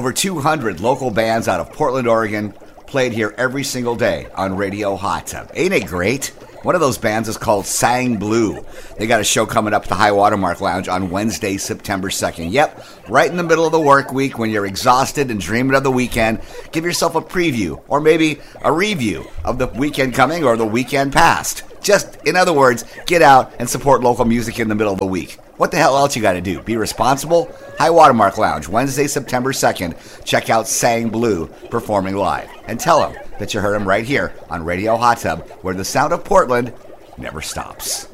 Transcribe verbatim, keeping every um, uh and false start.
Over two hundred local bands out of Portland, Oregon, played here every single day on Radio Hot Tub. Ain't it great? One of those bands is called Sang Blue. They got a show coming up at the High Watermark Lounge on Wednesday, September second. Yep, right in the middle of the work week when you're exhausted and dreaming of the weekend, give yourself a preview or maybe a review of the weekend coming or the weekend past. Just, in other words, get out and support local music in the middle of the week. What the hell else you got to do? Be responsible? High Watermark Lounge, Wednesday, September second. Check out Sang Blue performing live. And tell them that you heard them right here on Radio Hot Tub, where the sound of Portland never stops.